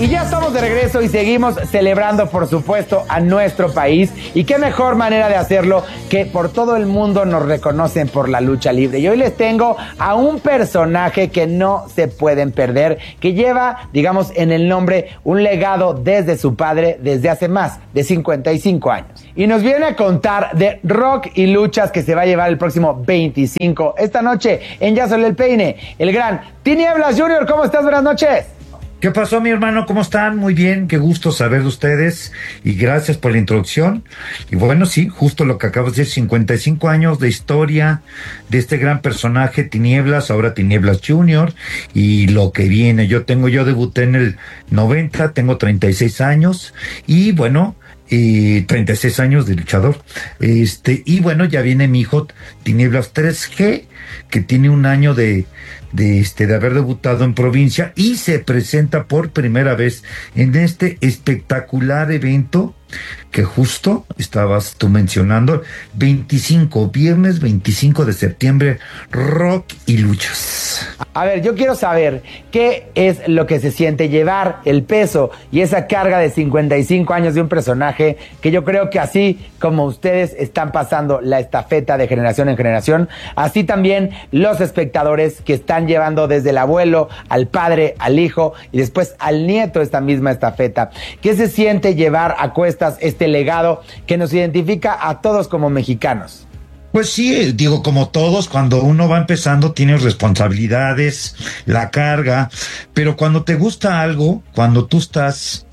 Y ya estamos de regreso y seguimos celebrando, por supuesto, a nuestro país. Y qué mejor manera de hacerlo que por todo el mundo nos reconocen por la lucha libre. Y hoy les tengo a un personaje que no se pueden perder, que lleva, digamos, en el nombre un legado desde su padre desde hace más de 55 años. Y nos viene a contar de rock y luchas que se va a llevar el próximo 25. Esta noche en Ya Salió el Peine, el gran Tinieblas Jr. ¿Cómo estás? Buenas noches. ¿Qué pasó, mi hermano? ¿Cómo están? Muy bien, qué gusto saber de ustedes y gracias por la introducción. Y bueno, sí, justo lo que acabas de decir, 55 años de historia de este gran personaje, Tinieblas, ahora Tinieblas Junior, y lo que viene. Yo debuté en el 90, tengo 36 años, y bueno, 36 años de luchador. Y bueno, ya viene mi hijo Tinieblas 3G, que tiene un año de haber debutado en provincia y se presenta por primera vez en este espectacular evento que justo estabas tú mencionando, viernes 25 de septiembre, rock y luchas. A ver, yo quiero saber qué es lo que se siente llevar el peso y esa carga de 55 años de un personaje que yo creo que así como ustedes están pasando la estafeta de generación en generación, así también los espectadores que están llevando desde el abuelo al padre, al hijo y después al nieto esta misma estafeta. ¿Qué se siente llevar a cuestas este legado que nos identifica a todos como mexicanos? Pues sí, digo, como todos, cuando uno va empezando tienes responsabilidades, la carga, pero cuando te gusta algo, cuando tú estás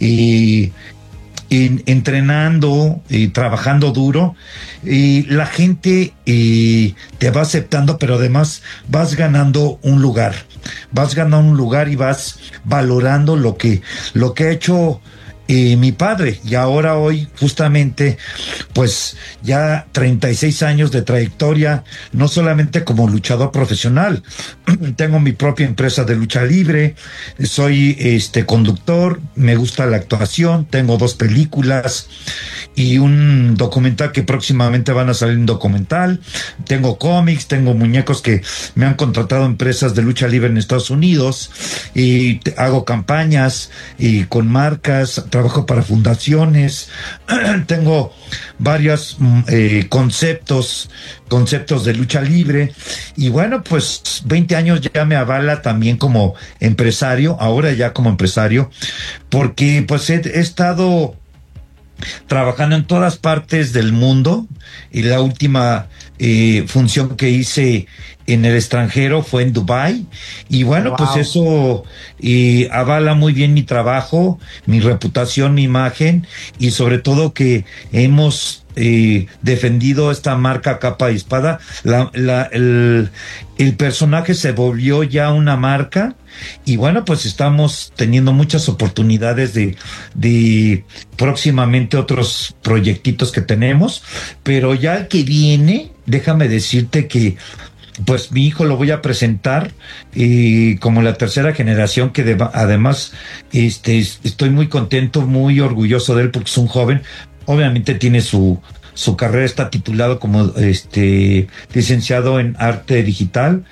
entrenando y trabajando duro, y la gente te va aceptando, pero además vas ganando un lugar y vas valorando lo que ha hecho mi padre. Y ahora hoy justamente pues ya 36 años de trayectoria, no solamente como luchador profesional, tengo mi propia empresa de lucha libre, soy conductor, me gusta la actuación, tengo 2 películas y un documental que próximamente van a salir, un documental, tengo cómics, tengo muñecos que me han contratado empresas de lucha libre en Estados Unidos, y hago campañas y con marcas, trabajo para fundaciones, tengo varios conceptos de lucha libre, y bueno, pues 20 años ya me avala también como empresario, ahora ya como empresario, porque pues he estado trabajando en todas partes del mundo, y la última función que hice en el extranjero fue en Dubái, y bueno, wow, pues eso avala muy bien mi trabajo, mi reputación, mi imagen, y sobre todo que hemos defendido esta marca capa y espada. El personaje se volvió ya una marca, y bueno, pues estamos teniendo muchas oportunidades de próximamente otros proyectitos que tenemos, pero ya el que viene, déjame decirte que pues mi hijo lo voy a presentar como la tercera generación, que además estoy muy contento, muy orgulloso de él, porque es un joven, obviamente tiene su carrera, está titulado como licenciado en arte digital,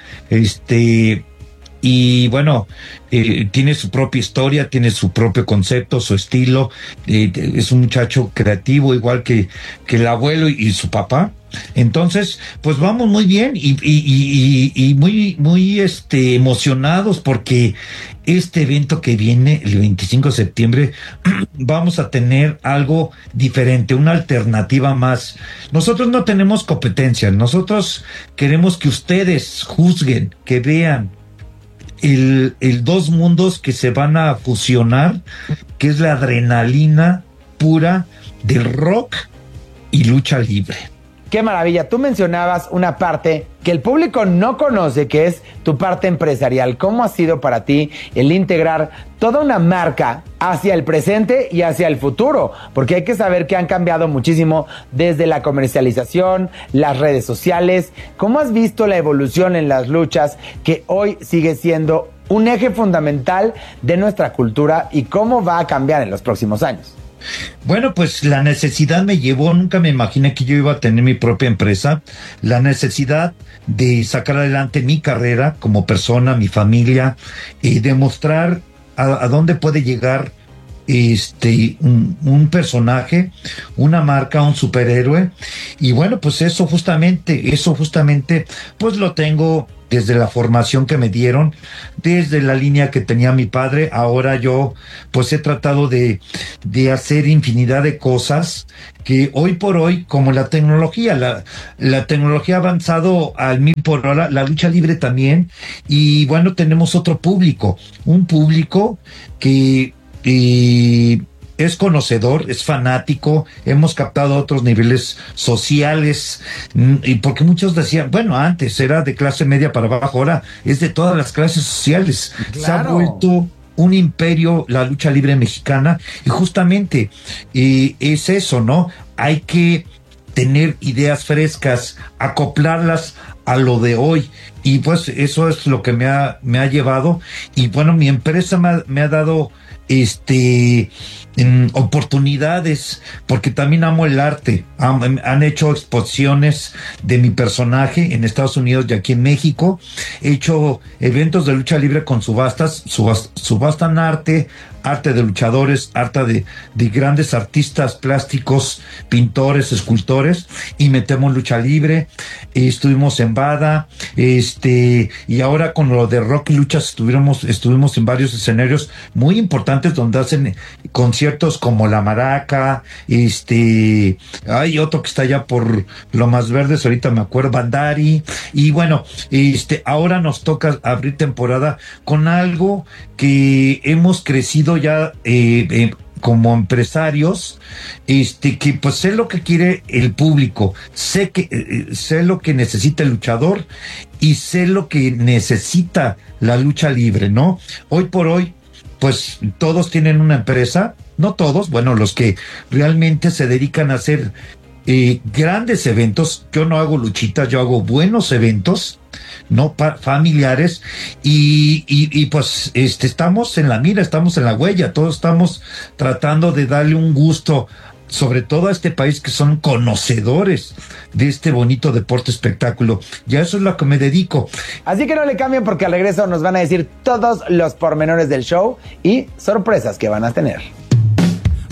y bueno, tiene su propia historia, tiene su propio concepto, su estilo, es un muchacho creativo, igual que el abuelo y su papá. Entonces, pues vamos muy bien y muy emocionados, porque este evento que viene el 25 de septiembre vamos a tener algo diferente, una alternativa más. Nosotros no tenemos competencia, nosotros queremos que ustedes juzguen, que vean el 2 mundos que se van a fusionar, que es la adrenalina pura del rock y lucha libre. Qué maravilla. Tú mencionabas una parte que el público no conoce, que es tu parte empresarial. ¿Cómo ha sido para ti el integrar toda una marca hacia el presente y hacia el futuro? Porque hay que saber que han cambiado muchísimo desde la comercialización, las redes sociales. ¿Cómo has visto la evolución en las luchas, que hoy sigue siendo un eje fundamental de nuestra cultura, y cómo va a cambiar en los próximos años? Bueno, pues la necesidad me llevó, nunca me imaginé que yo iba a tener mi propia empresa, la necesidad de sacar adelante mi carrera como persona, mi familia, y demostrar a dónde puede llegar un personaje, una marca, un superhéroe. Y bueno, pues eso justamente, pues lo tengo desde la formación que me dieron, desde la línea que tenía mi padre. Ahora yo pues he tratado de hacer infinidad de cosas que hoy por hoy, como la tecnología, la tecnología ha avanzado al 1000 por hora, la lucha libre también. Y bueno, tenemos otro público, un público que es conocedor, es fanático, hemos captado otros niveles sociales, y porque muchos decían, bueno, antes era de clase media para abajo, ahora es de todas las clases sociales. Claro. Se ha vuelto un imperio la lucha libre mexicana, y justamente es eso, ¿no? Hay que tener ideas frescas, acoplarlas a lo de hoy. Y pues eso es lo que me ha llevado. Y bueno, mi empresa me ha dado oportunidades, porque también amo el arte. Han hecho exposiciones de mi personaje en Estados Unidos y aquí en México. He hecho eventos de lucha libre con subastan arte de luchadores, arte de grandes artistas plásticos, pintores, escultores, y metemos lucha libre. Estuvimos en Bada, y ahora con lo de Rock y Luchas estuvimos en varios escenarios muy importantes donde hacen conciertos como La Maraca. Hay otro que está allá por Lomas Verdes, ahorita me acuerdo, Bandari. Y bueno, ahora nos toca abrir temporada con algo que hemos crecido ya como empresarios, que pues sé lo que quiere el público, sé lo que necesita el luchador, y sé lo que necesita la lucha libre, ¿no? Hoy por hoy, pues todos tienen una empresa, no todos, bueno, los que realmente se dedican a hacer grandes eventos. Yo no hago luchitas, yo hago buenos eventos, no familiares, y pues estamos en la mira, estamos en la huella, todos estamos tratando de darle un gusto, sobre todo a este país, que son conocedores de este bonito deporte espectáculo. Ya eso es lo que me dedico. Así que no le cambien, porque al regreso nos van a decir todos los pormenores del show y sorpresas que van a tener.